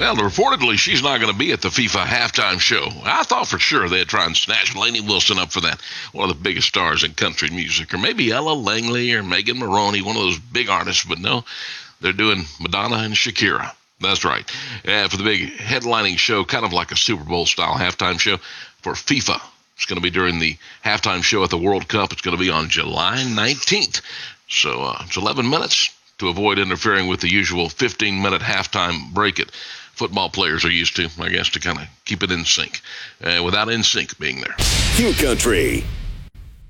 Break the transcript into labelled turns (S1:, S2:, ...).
S1: Well, reportedly, she's not going to be at the FIFA halftime show. I thought for sure they'd try and snatch Lainey Wilson up for that, one of the biggest stars in country music, or maybe Ella Langley or Megan Maroney, one of those big artists, but no, they're doing Madonna and Shakira. That's right. For the big headlining show, kind of like a Super Bowl-style halftime show for FIFA. It's going to be during the halftime show at the World Cup. It's going to be on July 19th. So it's 11 minutes to avoid interfering with the usual 15-minute halftime break that football players are used to, I guess, to kind of keep it in sync, without in sync being there.
S2: Q Country.